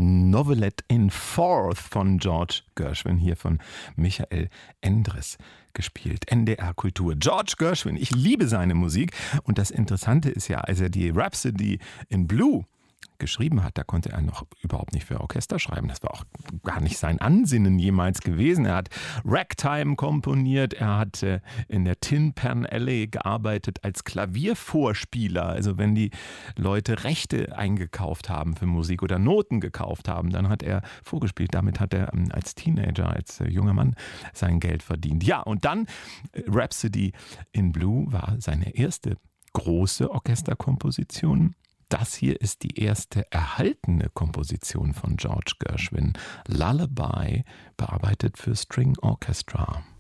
Novelette in Fourth von George Gershwin, hier von Michael Endres gespielt. NDR Kultur. George Gershwin, ich liebe seine Musik. Und das Interessante ist ja, als er die Rhapsody in Blue geschrieben hat, da konnte er noch überhaupt nicht für Orchester schreiben. Das war auch gar nicht sein Ansinnen jemals gewesen. Er hat Ragtime komponiert, er hat in der Tin Pan Alley gearbeitet als Klaviervorspieler. Also wenn die Leute Rechte eingekauft haben für Musik oder Noten gekauft haben, dann hat er vorgespielt. Damit hat er als Teenager, als junger Mann sein Geld verdient. Ja, und dann Rhapsody in Blue war seine erste große Orchesterkomposition. Das hier ist die erste erhaltene Komposition von George Gershwin, Lullaby, bearbeitet für String Orchestra.